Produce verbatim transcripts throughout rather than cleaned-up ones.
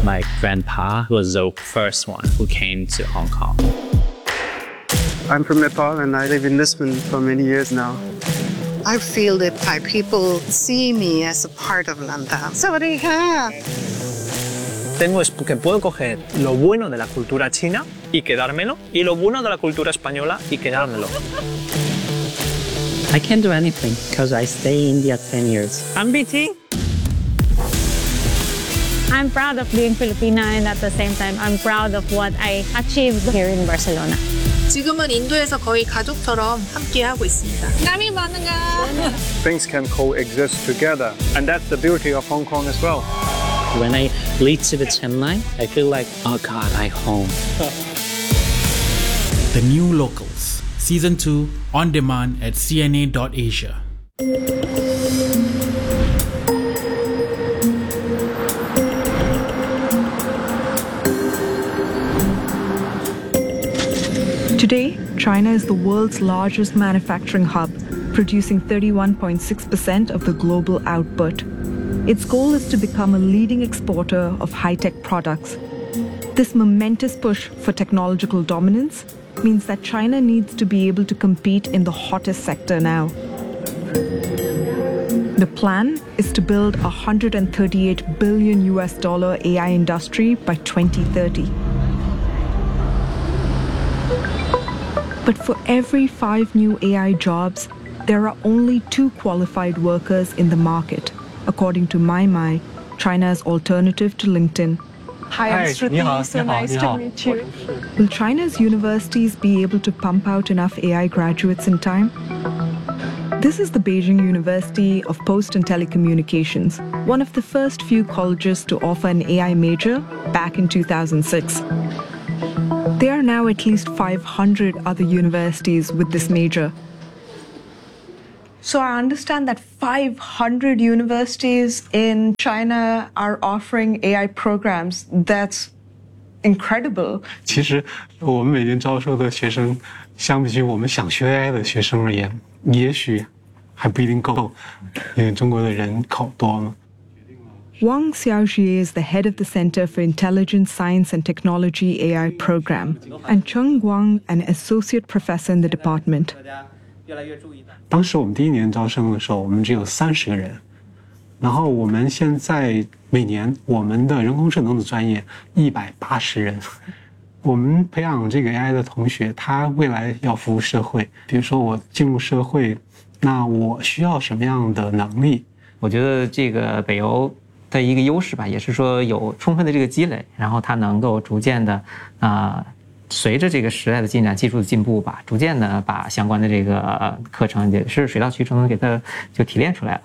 My grandpa was the first one who came to Hong Kong. I'm from Nepal and I live in Lisbon for many years now. I feel that Thai people see me as a part of Lantau. Sawadee-ka! Tengo es que puedo coger lo bueno de la cultura china y quedármelo, y lo bueno de la cultura española y quedármelo. I can't do anything because I stay in India ten years. I'm B T. I'm proud of being Filipina, and at the same time, I'm proud of what I achieved here in Barcelona. 지금은 인도에서 거의 가족처럼 함께 하고 있습니다. 남이 많은가? Things can coexist together, and that's the beauty of Hong Kong as well. When I lead to the Chen line, I feel like, oh God, I'm home. The New Locals, Season two, on demand at C N A dot asia. Today, China is the world's largest manufacturing hub, producing thirty-one point six percent of the global output. Its goal is to become a leading exporter of high-tech products. This momentous push for technological dominance means that China needs to be able to compete in the hottest sector now. The plan is to build a one hundred thirty-eight billion U S dollar A I industry by twenty thirty. But for every five new A I jobs, there are only two qualified workers in the market, according to MaiMai, China's alternative to LinkedIn. Hi, I'm Shruti. So nice to meet you. Will China's universities be able to pump out enough A I graduates in time? This is the Beijing University of Post and Telecommunications, one of the first few colleges to offer an A I major back in two thousand six. There are now at least five hundred other universities with this major. So I understand that five hundred universities in China are offering A I programs. That's incredible. 其实我们每年招收的学生，相比于我们想学 A I 的学生而言，也许还不一定够，因为中国的人口多嘛。 Wang Xiaojie is the head of the Center for Intelligence, Science and Technology A I program, and Cheng Guang, an associate professor in the department. 当时我们第一年招生的时候，我们只有三十个人，然后我们现在每年我们的人工智能的专业一百八十人。我们培养这个 A I 的同学，他未来要服务社会。比如说我进入社会，那我需要什么样的能力？ 我觉得这个北欧的一个优势吧，也是说有充分的这个积累，然后它能够逐渐的啊、呃，随着这个时代的进展、技术的进步吧，逐渐的把相关的这个、呃、课程也是水到渠成的给它就提炼出来了。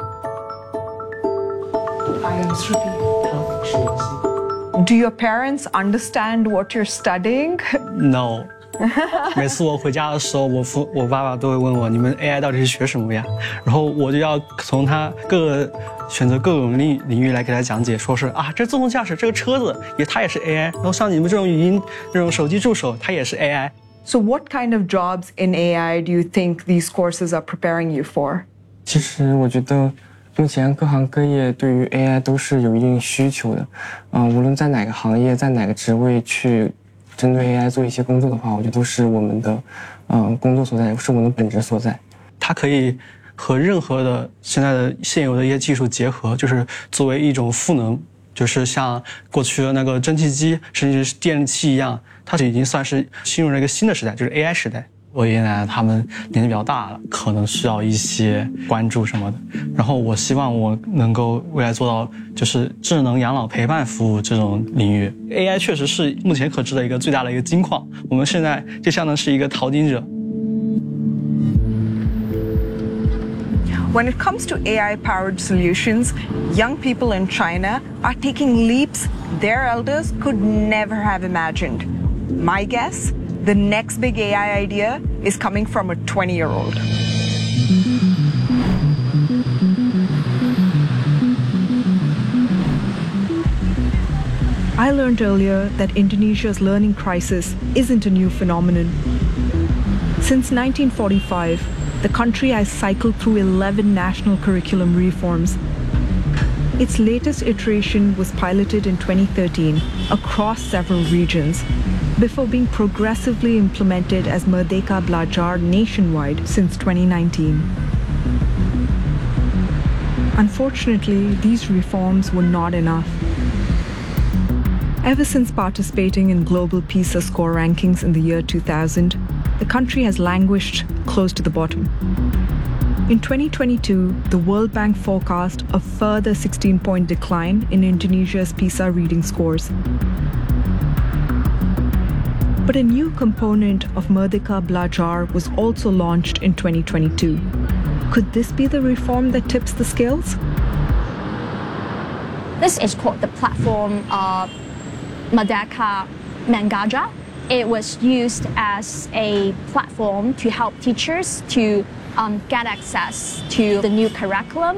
Do your parents understand what you're studying? No. 每次我回家的时候，我父我爸爸都会问我，你们 A I 到底是学什么呀？然后我就要从他各个选择各种领领域来给他讲解，说是啊，这自动驾驶这个车子也它也是 A I， 然后像你们这种语音这种手机助手，它也是 A I。 So what kind of jobs in A I do you think these courses are preparing you for? 其实我觉得目前各行各业对于 A I 都是有一定需求的，嗯、呃，无论在哪个行业，在哪个职位去。 针对 A I 做一些工作的话，我觉得都是我们的，嗯、呃，工作所在，是我们的本质所在。 它可以和任何的现在的现有的一些技术结合，就是作为一种赋能，就是像过去的那个蒸汽机甚至是电力器一样，它已经算是进入了一个新的时代，就是 A I 时代。我爷爷奶奶他们年纪比较大了，可能需要一些关注什么的。然后我希望我能够未来做到就是智能养老陪伴服务这种领域。A I 确实是目前可知的一个最大的一个金矿，我们现在就相当是一个淘金者。 When it comes to A I-powered solutions, young people in China are taking leaps their elders could never have imagined. My guess? The next big A I idea is coming from a twenty-year-old. I learned earlier that Indonesia's learning crisis isn't a new phenomenon. Since nineteen forty-five, the country has cycled through eleven national curriculum reforms. Its latest iteration was piloted in twenty thirteen across several regions, before being progressively implemented as Merdeka Belajar nationwide since twenty nineteen. Unfortunately, these reforms were not enough. Ever since participating in global PISA score rankings in the year two thousand, the country has languished close to the bottom. In twenty twenty-two, the World Bank forecast a further sixteen-point decline in Indonesia's PISA reading scores. But a new component of Merdeka Belajar was also launched in twenty twenty-two. Could this be the reform that tips the scales? This is called the platform uh, Merdeka Mengajar. It was used as a platform to help teachers to um, get access to the new curriculum.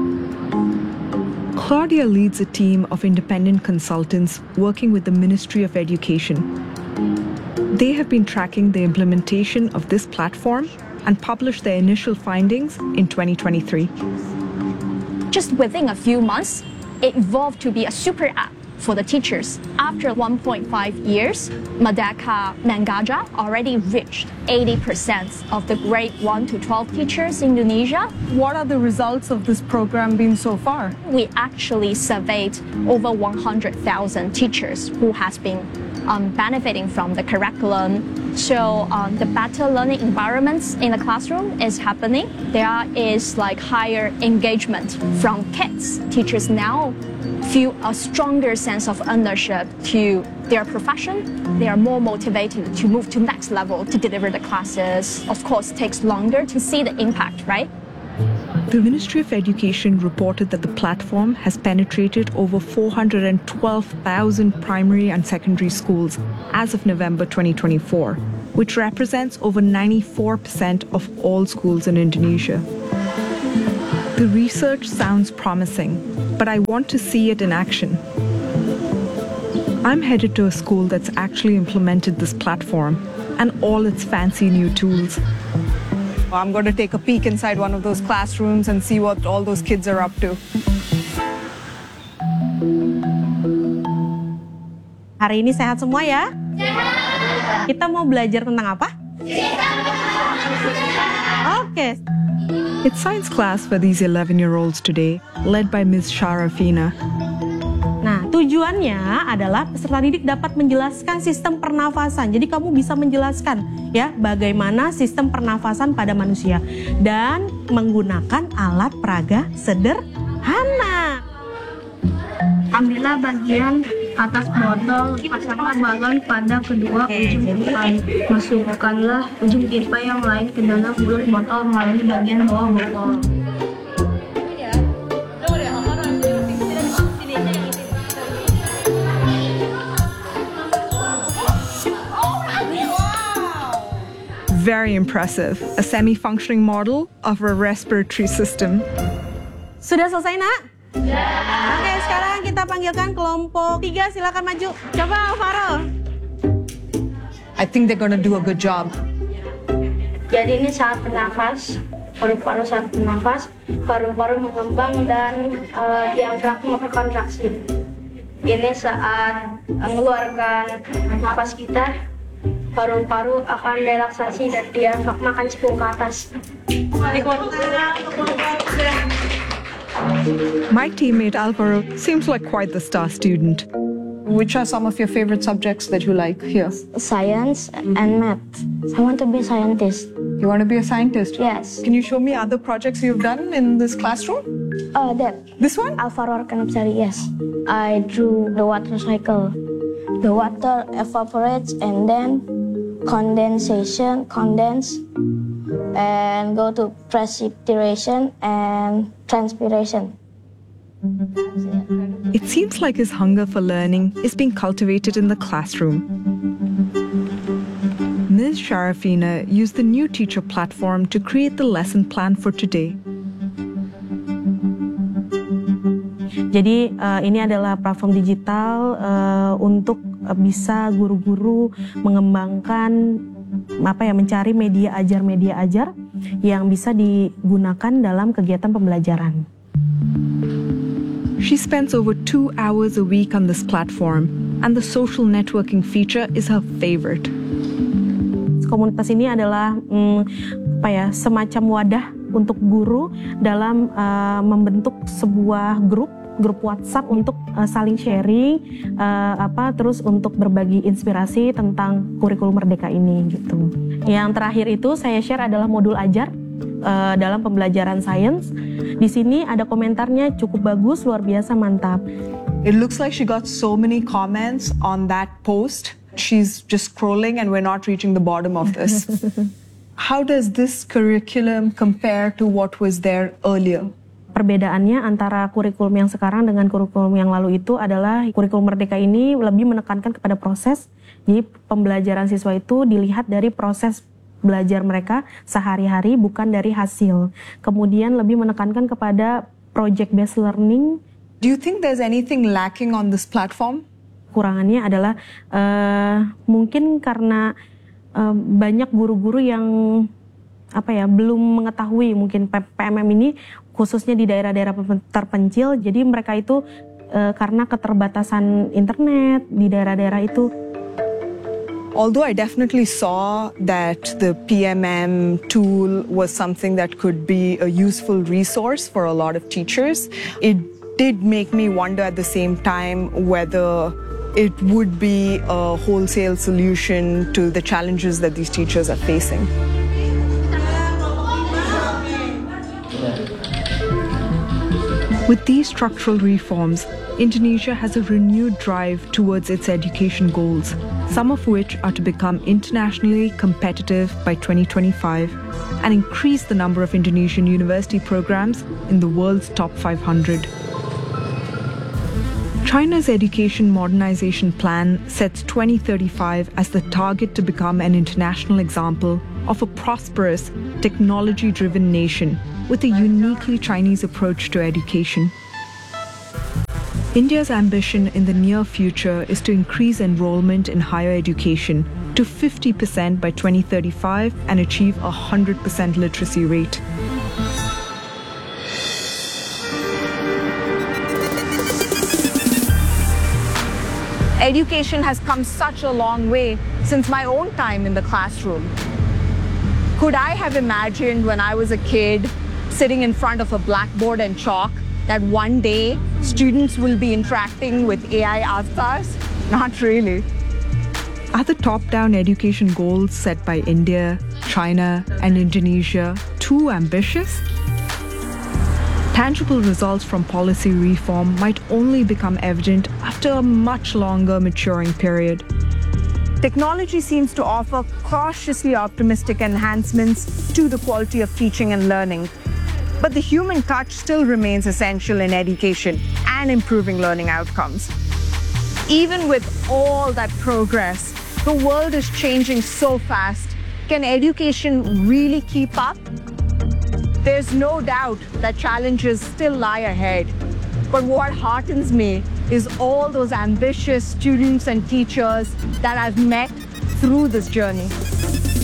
Claudia leads a team of independent consultants working with the Ministry of Education. They have been tracking the implementation of this platform and published their initial findings in twenty twenty-three. Just within a few months, it evolved to be a super app for the teachers. After one point five years, Merdeka Mengajar already reached eighty percent of the grade one to twelve teachers in Indonesia. What are the results of this program been so far? We actually surveyed over one hundred thousand teachers who has been um, benefiting from the curriculum. So um, the better learning environments in the classroom is happening. There is like higher engagement from kids. Teachers now feel a stronger sense of ownership to their profession. They are more motivated to move to next level to deliver the classes. Of course, it takes longer to see the impact, right? The Ministry of Education reported that the platform has penetrated over four hundred twelve thousand primary and secondary schools as of November twenty twenty-four, which represents over ninety-four percent of all schools in Indonesia. The research sounds promising, but I want to see it in action. I'm headed to a school that's actually implemented this platform and all its fancy new tools. I'm going to take a peek inside one of those classrooms and see what all those kids are up to. Hari ini sehat semua ya? Sehat. Kita mau belajar tentang apa? Oke. Okay. It's science class for these eleven-year-olds today, led by Miz Sharafina. Nah, tujuannya adalah peserta didik dapat menjelaskan sistem pernafasan. Jadi kamu bisa menjelaskan ya bagaimana sistem pernafasan pada manusia dan menggunakan alat peraga sederhana. Ambillah bagian atas botol, pasanglah balon pada kedua ujung pipa. Masukkanlah ujung pipa yang lain ke dalam mulut botol melalui bagian bawah botol. Very impressive. A semi-functioning model of a respiratory system. Sudah selesai, Nak? Ya. Oke, sekarang kita panggilkan kelompok tiga. Silakan maju. Coba, Alvaro. I think they're going to do a good job. Jadi ini saat bernafas, paru-paru saat bernafas, paru-paru mengembang dan uh, diafragma berkontraksi. Ini saat mengeluarkan nafas kita, paru-paru akan relaksasi dan diafragma akan cebong ke atas. My teammate Alvaro seems like quite the star student. Which are some of your favorite subjects that you like here? Science and math. I want to be a scientist. You want to be a scientist? Yes. Can you show me other projects you've done in this classroom? Uh, that. This one? Alvaro Arkanapsari, yes. I drew the water cycle. The water evaporates and then condensation, condense, and go to precipitation and transpiration. It seems like his hunger for learning is being cultivated in the classroom. Miz Sharafina used the new teacher platform to create the lesson plan for today. Jadi uh, ini adalah platform digital uh, untuk uh, bisa guru-guru mengembangkan apa ya mencari media ajar media ajar yang bisa digunakan dalam kegiatan pembelajaran. She spends over two hours a week on this platform, and the social networking feature is her favorite. Komunitas ini adalah hmm, apa ya, semacam wadah untuk guru dalam uh, membentuk sebuah grup grup WhatsApp untuk uh, saling sharing uh, apa terus untuk berbagi inspirasi tentang kurikulum Merdeka ini gitu. Yang terakhir itu saya share adalah modul ajar uh, dalam pembelajaran sains. Di sini ada komentarnya cukup bagus, luar biasa, mantap. It looks like she got so many comments on that post. She's just scrolling and we're not reaching the bottom of this. How does this curriculum compare to what was there earlier? Perbedaannya antara kurikulum yang sekarang dengan kurikulum yang lalu itu adalah kurikulum Merdeka ini lebih menekankan kepada proses. Jadi pembelajaran siswa itu dilihat dari proses belajar mereka sehari-hari, bukan dari hasil. Kemudian lebih menekankan kepada project based learning. Do you think there's anything lacking on this platform? Kurangannya adalah uh, mungkin karena uh, banyak guru-guru yang apa ya belum mengetahui mungkin P M M ini khususnya di daerah-daerah terpencil, jadi mereka itu uh, karena keterbatasan internet di daerah-daerah itu. Although I definitely saw that the P M M tool was something that could be a useful resource for a lot of teachers, it did make me wonder at the same time whether it would be a wholesale solution to the challenges that these teachers are facing. With these structural reforms, Indonesia has a renewed drive towards its education goals, some of which are to become internationally competitive by twenty twenty-five and increase the number of Indonesian university programs in the world's top five hundred. China's education modernization plan sets twenty thirty-five as the target to become an international example of a prosperous, technology-driven nation with a uniquely Chinese approach to education. India's ambition in the near future is to increase enrollment in higher education to fifty percent by twenty thirty-five and achieve a one hundred percent literacy rate. Education has come such a long way since my own time in the classroom. Could I have imagined when I was a kid sitting in front of a blackboard and chalk that one day students will be interacting with A I avatars? Not really. Are the top-down education goals set by India, China, and Indonesia too ambitious? Tangible results from policy reform might only become evident after a much longer maturing period. Technology seems to offer cautiously optimistic enhancements to the quality of teaching and learning. But the human touch still remains essential in education and improving learning outcomes. Even with all that progress, the world is changing so fast. Can education really keep up? There's no doubt that challenges still lie ahead. But what heartens me is all those ambitious students and teachers that I've met through this journey.